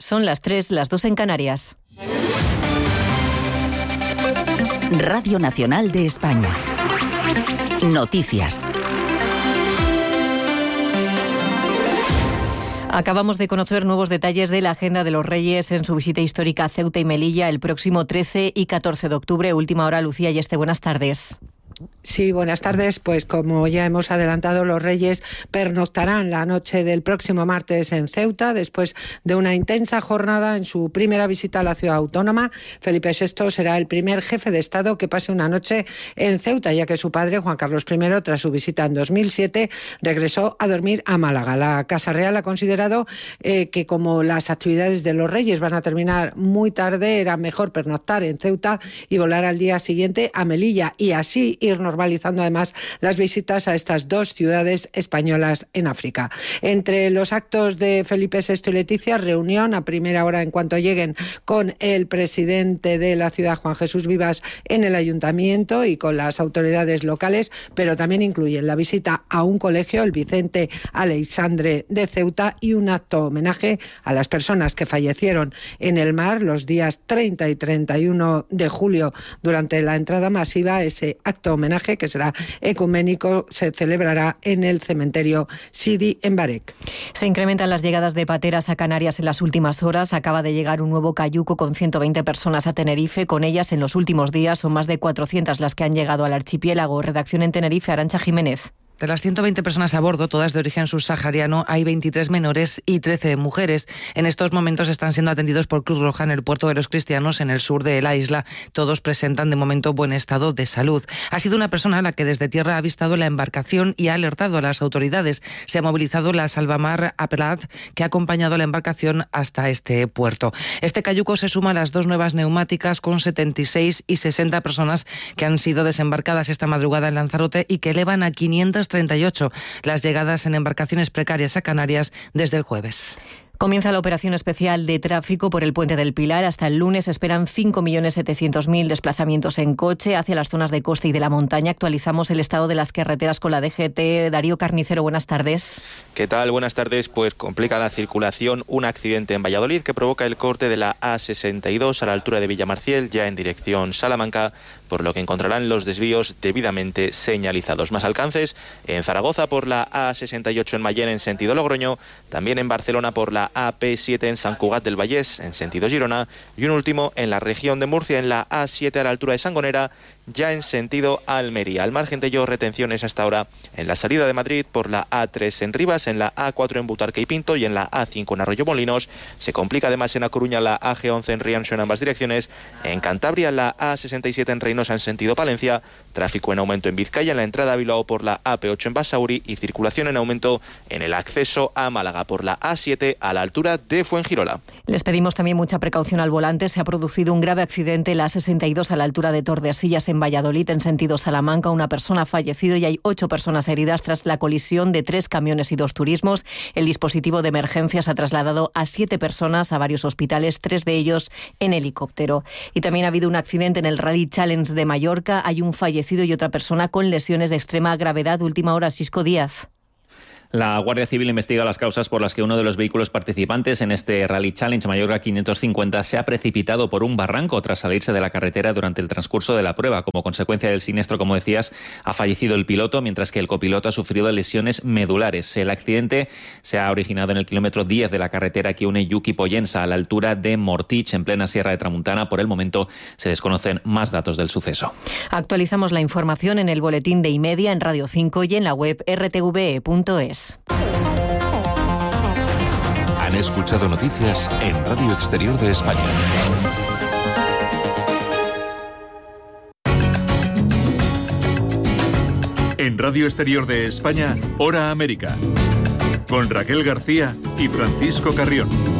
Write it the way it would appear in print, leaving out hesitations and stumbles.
Son las 3, las 2 en Canarias. Radio Nacional de España. Noticias. Acabamos de conocer nuevos detalles de la agenda de los Reyes en su visita histórica a Ceuta y Melilla el próximo 13 y 14 de octubre. Última hora, Lucía Yeste, buenas tardes. Sí, buenas tardes. Pues como ya hemos adelantado, los Reyes pernoctarán la noche del próximo martes en Ceuta, después de una intensa jornada en su primera visita a la ciudad autónoma. Felipe VI será el primer jefe de Estado que pase una noche en Ceuta, ya que su padre, Juan Carlos I, tras su visita en 2007, regresó a dormir a Málaga. La Casa Real ha considerado que como las actividades de los Reyes van a terminar muy tarde, era mejor pernoctar en Ceuta y volar al día siguiente a Melilla, y así ir normalizando además las visitas a estas dos ciudades españolas en África. Entre los actos de Felipe VI y Leticia, reunión a primera hora en cuanto lleguen con el presidente de la ciudad, Juan Jesús Vivas, en el ayuntamiento y con las autoridades locales, pero también incluyen la visita a un colegio, el Vicente Aleixandre de Ceuta, y un acto homenaje a las personas que fallecieron en el mar los días 30 y 31 de julio durante la entrada masiva. Ese acto homenaje, que será ecuménico, se celebrará en el cementerio Sidi en Barek. Se incrementan las llegadas de pateras a Canarias en las últimas horas. Acaba de llegar un nuevo cayuco con 120 personas a Tenerife. Con ellas, en los últimos días, son más de 400 las que han llegado al archipiélago. Redacción en Tenerife, Arantxa Jiménez. De las 120 personas a bordo, todas de origen subsahariano, hay 23 menores y 13 mujeres. En estos momentos están siendo atendidos por Cruz Roja en el puerto de los Cristianos, en el sur de la isla. Todos presentan de momento buen estado de salud. Ha sido una persona la que desde tierra ha avistado la embarcación y ha alertado a las autoridades. Se ha movilizado la Salvamar Apelat, que ha acompañado a la embarcación hasta este puerto. Este cayuco se suma a las dos nuevas neumáticas con 76 y 60 personas que han sido desembarcadas esta madrugada en Lanzarote y que elevan a 538 las llegadas en embarcaciones precarias a Canarias desde el jueves. Comienza la operación especial de tráfico por el Puente del Pilar. Hasta el lunes esperan 5.700.000 desplazamientos en coche hacia las zonas de costa y de la montaña. Actualizamos el estado de las carreteras con la DGT. Darío Carnicero, buenas tardes. ¿Qué tal? Buenas tardes. Pues complica la circulación un accidente en Valladolid que provoca el corte de la A62 a la altura de Villamarciel, ya en dirección Salamanca, por lo que encontrarán los desvíos debidamente señalizados. Más alcances en Zaragoza por la A68 en Mayén en sentido Logroño, también en Barcelona por la AP7 en Sant Cugat del Vallès en sentido Girona, y un último en la región de Murcia en la A7 a la altura de Sangonera, ya en sentido Almería. Al margen de ello, retenciones hasta ahora en la salida de Madrid por la A3 en Rivas, en la A4 en Butarque y Pinto y en la A5 en Arroyomolinos. Se complica además en A Coruña la AG11 en Rianxo en ambas direcciones. En Cantabria la A67 en Reynosa en sentido Palencia. Tráfico en aumento en Vizcaya en la entrada a Bilbao por la AP8 en Basauri y circulación en aumento en el acceso a Málaga por la A7 a la altura de Fuengirola. Les pedimos también mucha precaución al volante. Se ha producido un grave accidente en la A62 a la altura de Tordesillas en Valladolid en sentido Salamanca. Una persona ha fallecido y hay 8 personas heridas tras la colisión de 3 camiones y 2 turismos. El dispositivo de emergencias ha trasladado a 7 personas a varios hospitales, 3 de ellos en helicóptero. Y también ha habido un accidente en el Rally Challenge de Mallorca. Hay un fallecido y otra persona con lesiones de extrema gravedad. Última hora, Sisco Díaz. La Guardia Civil investiga las causas por las que uno de los vehículos participantes en este Rally Challenge Mallorca 550 se ha precipitado por un barranco tras salirse de la carretera durante el transcurso de la prueba. Como consecuencia del siniestro, como decías, ha fallecido el piloto, mientras que el copiloto ha sufrido lesiones medulares. El accidente se ha originado en el kilómetro 10 de la carretera que une Yuc y Pollensa, a la altura de Mortich, en plena Sierra de Tramuntana. Por el momento se desconocen más datos del suceso. Actualizamos la información en el boletín de iMedia, en Radio 5 y en la web rtve.es. Han escuchado noticias en Radio Exterior de España. En Radio Exterior de España, Hora América, con Raquel García y Francisco Carrión.